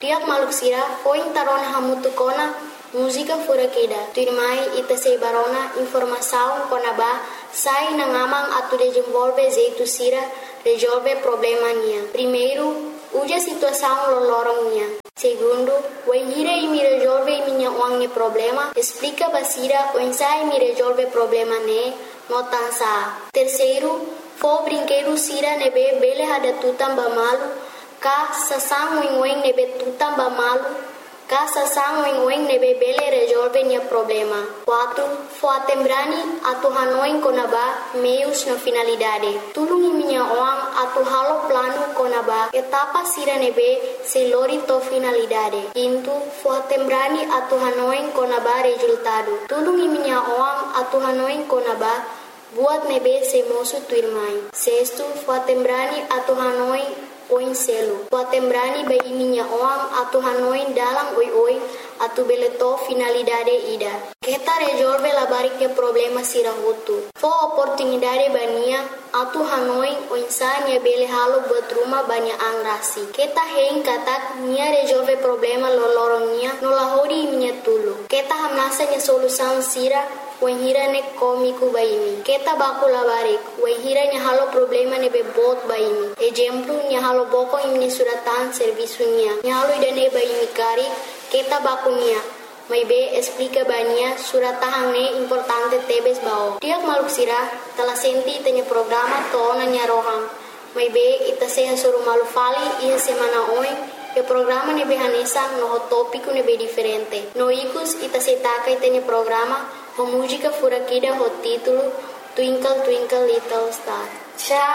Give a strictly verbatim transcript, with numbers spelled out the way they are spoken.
Tiak maluk sira foi tarona hamutu kona música fura keda. Tuirmai ita sei barona informação konaba sai na ngamang atu desenvolve jeito sira resolve problema nia. Primeiro, uja situação lolorong nia. Segundo, o enhira e me resolve minha wangne problema, explica basira o ensai me resolve problema ne notansa. Terceiro, fo brinquedo sira nebe bele hada tutam bamalu, ka sasang wing wing nebe tutam bamalu, ka sasang wing wing nebe bele resolve nia problema. Quatro, fo atembrani atu hanoin konaba meios na finalidade. Tulungi minha oang atu halo plano konaba etapa sira nebe selori to finalidade. Quinto, fo atembrani atu hanoin konaba resultado. Tulungi minha oang atu hanoin konaba buat nebe se mosu tuirmai. Sexto, fo atembrani atu hanoin oin selo. Fo atembrani bai minha oang atu hanoin dalam oi oi atu beleto finalidade ida. Kita resolve la barike problema sira hutu. Fo oportunidade bania atu hanoi o insania bele halo buat rumah banyak angrasi. Kita hein katak nia resolve problema lolorongnya nolahori minha tulu. Kita hamnasa nya solução sira wenhira ne komiku baimi. Kita baku la barik wenhira nya halo problema ne bebot baimi. Exemplo nya halo boko imni suratan servisunya. Nya halo idane baimi kari kita baku nia. Mai be explica bania suratahang ne importante tebes bao. Tiak maluk sira telah senti tanya programa to nanya rohang. Mai be ita seha suruh malu fali iha semana oi e programa ne be hanesa no topico ne be diferente. No ikus ita setaka tanya programa ho música fura kida ho título Twinkle Twinkle Little Star. Tchau.